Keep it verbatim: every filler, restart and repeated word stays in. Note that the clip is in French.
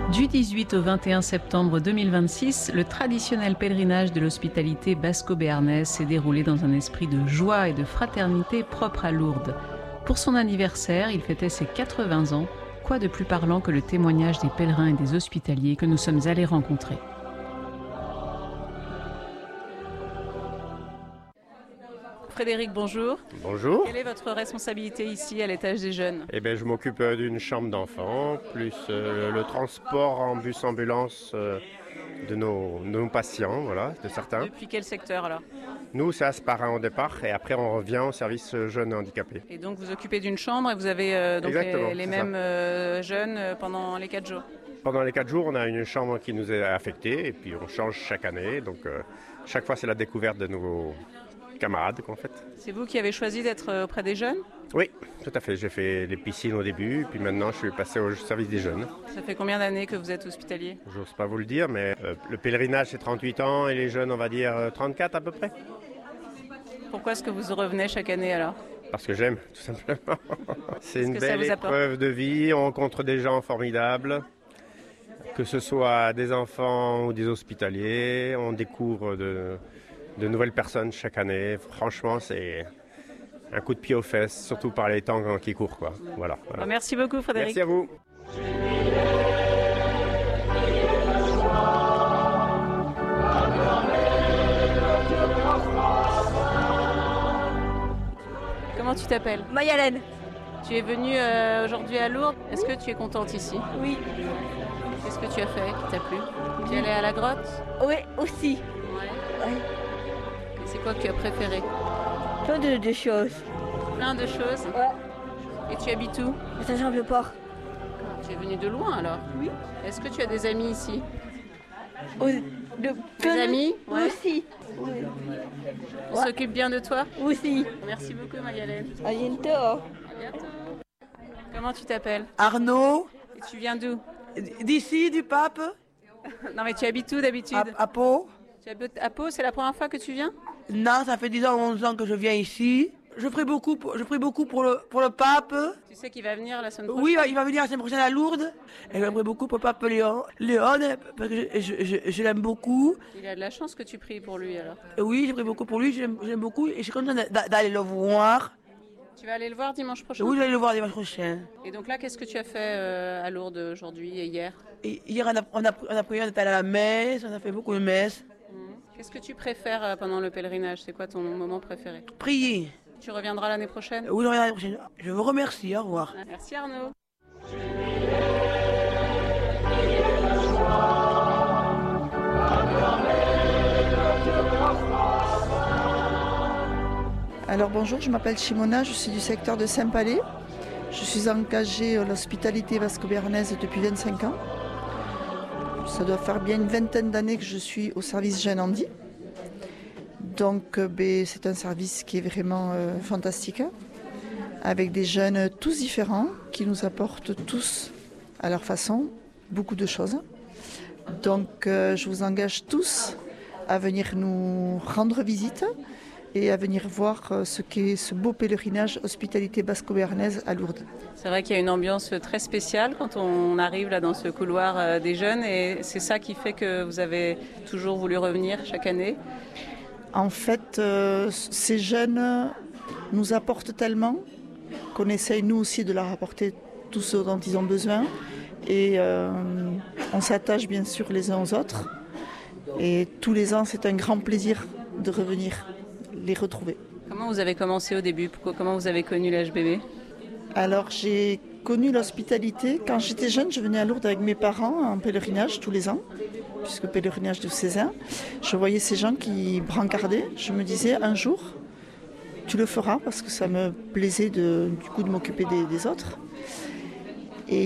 Du dix-huit au vingt et un septembre deux mille vingt-six, le traditionnel pèlerinage de l'hospitalité basco-béarnaise s'est déroulé dans un esprit de joie et de fraternité propre à Lourdes. Pour son anniversaire, il fêtait ses quatre-vingts ans. Quoi de plus parlant que le témoignage des pèlerins et des hospitaliers que nous sommes allés rencontrer. Frédéric, bonjour. Bonjour. Quelle est votre responsabilité ici à l'étage des jeunes? Eh bien, je m'occupe d'une chambre d'enfants, plus euh, le transport en bus-ambulance euh, de nos, de nos patients, voilà, de certains. Depuis quel secteur alors? Nous, c'est Asparin au départ, et après on revient au service jeunes handicapés. Et donc vous occupez d'une chambre et vous avez euh, donc Exactement, les, les c'est mêmes euh, jeunes euh, pendant les quatre jours? Pendant les quatre jours, on a une chambre qui nous est affectée, et puis on change chaque année, donc euh, chaque fois c'est la découverte de nouveaux camarades en fait. C'est vous qui avez choisi d'être auprès des jeunes? Oui, tout à fait. J'ai fait les piscines au début, puis maintenant je suis passé au service des jeunes. Ça fait combien d'années que vous êtes hospitalier? J'ose pas vous le dire, mais euh, le pèlerinage c'est trente-huit ans et les jeunes on va dire trente-quatre à peu près. Pourquoi est-ce que vous revenez chaque année alors? Parce que j'aime, tout simplement. C'est une que ça belle vous apporte épreuve de vie, on rencontre des gens formidables, que ce soit des enfants ou des hospitaliers, on découvre de... de nouvelles personnes chaque année. Franchement, c'est un coup de pied aux fesses, surtout par les temps qui courent, quoi. Voilà, voilà. Merci beaucoup, Frédéric. Merci à vous. Comment tu t'appelles? Mayalène. Tu es venue euh, aujourd'hui à Lourdes. Est-ce que tu es contente ici? Oui. Qu'est-ce que tu as fait qui t'a plu? Tu es allée à la grotte? Oui, aussi. Ouais. Oui. Et c'est quoi que tu as préféré? Plein de, de choses. Plein de choses. Ouais. Et tu habites où? Ça, j'en veux pas. Tu es venue de loin alors? Oui. Est-ce que tu as des amis ici? Oh, de, Des amis? Ouais. Aussi. Oui. Ils s'occupent bien de toi? Aussi. Merci beaucoup, Marie-Hélène. À bientôt. À bientôt. Comment tu t'appelles? Arnaud, Et tu viens d'où? d'ici, du Pape, Non mais tu habites où d'habitude? à, à Pau. Tu habites à Pau, c'est la première fois que tu viens? Non, ça fait dix ans, onze ans que je viens ici. Je prie beaucoup pour, je prie beaucoup pour, le, pour le Pape. Tu sais qu'il va venir la semaine prochaine? Oui, il va venir la semaine prochaine à Lourdes. Et je prie beaucoup pour le Pape Léon. Léon, parce que je, je, je, je l'aime beaucoup. Il a de la chance que tu pries pour lui alors. Et oui, je prie beaucoup pour lui, je l'aime je l'aime beaucoup. Et je suis contente d'a- d'aller le voir. Tu vas aller le voir dimanche prochain? Oui, je vais aller le voir dimanche prochain. Et donc là, qu'est-ce que tu as fait euh, à Lourdes aujourd'hui et hier? Et hier, on a, on a, on a prié, on est allé à la messe, on a fait beaucoup de messes. Mhm. Qu'est-ce que tu préfères euh, pendant le pèlerinage? C'est quoi ton moment préféré? Prier. Tu reviendras l'année prochaine? Oui, je reviens l'année prochaine. Je vous remercie, au revoir. Merci Arnaud. Alors bonjour, je m'appelle Chimona, je suis du secteur de Saint-Palais. Je suis engagée à l'hospitalité basco-béarnaise depuis vingt-cinq ans. Ça doit faire bien une vingtaine d'années que je suis au service Jeunes Handi. Donc euh, ben, c'est un service qui est vraiment euh, fantastique, hein, avec des jeunes tous différents qui nous apportent tous à leur façon beaucoup de choses. Donc euh, je vous engage tous à venir nous rendre visite et à venir voir ce qu'est ce beau pèlerinage hospitalité basco-béarnaise à Lourdes. C'est vrai qu'il y a une ambiance très spéciale quand on arrive là dans ce couloir des jeunes et c'est ça qui fait que vous avez toujours voulu revenir chaque année. En fait, euh, ces jeunes nous apportent tellement qu'on essaye nous aussi de leur apporter tout ce dont ils ont besoin et euh, on s'attache bien sûr les uns aux autres et tous les ans c'est un grand plaisir de revenir les retrouver. Comment vous avez commencé au début? Comment vous avez connu l'H B B? Alors j'ai connu l'hospitalité. Quand j'étais jeune, je venais à Lourdes avec mes parents en pèlerinage tous les ans, puisque pèlerinage de Césaire. Je voyais ces gens qui brancardaient. Je me disais un jour, tu le feras, parce que ça me plaisait de, du coup de m'occuper des, des autres.